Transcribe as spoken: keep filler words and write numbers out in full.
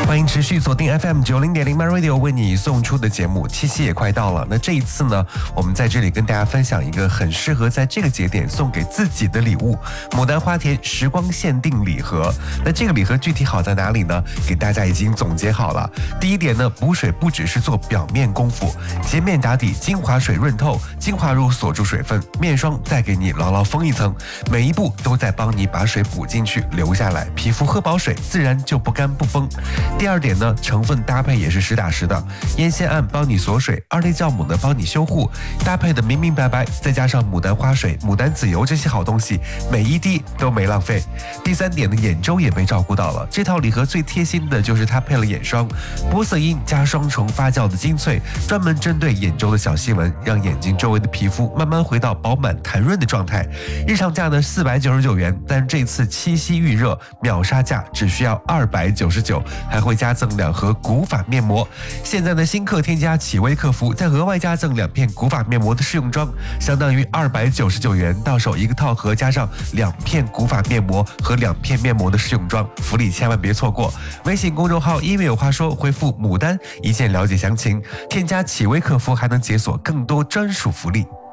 欢迎持续锁定 F M 九零点零 My Radio 为你送出的节目，七夕也快到了。那这一次呢，我们在这里跟大家分享一个很适合在这个节点送给自己的礼物——牡丹花田时光限定礼盒。那这个礼盒具体好在哪里呢？给大家已经总结好了。第一点呢，补水不只是做表面功夫，洁面打底，精华水润透，精华乳锁住水分，面霜再给你牢牢封一层，每一步都在帮你把水补进去留下来，皮肤喝饱水自然就不干不崩。第二点呢，成分搭配也是实打实的，烟酰胺帮你锁水，二类酵母呢帮你修护，搭配的明明白白，再加上牡丹花水、牡丹籽油这些好东西，每一滴都没浪费。第三点呢，眼周也被照顾到了，这套礼盒最贴心的就是它配了眼霜，玻色因加双重发酵的精粹，专门针对眼周的小细纹，让眼睛周围的皮肤慢慢回到饱满弹润的状态。日常价呢四百九十九元，但这次七夕预热秒杀价只需要二百九十九，还会加赠两盒古法面膜。现在呢，新客添加启微客服，再额外加赠两片古法面膜的试用装，相当于二百九十九元，到手一个套盒，加上两片古法面膜和两片面膜的试用装，福利千万别错过。微信公众号音乐有话说，回复牡丹一键了解详情，添加启微客服还能解锁更多专属福利。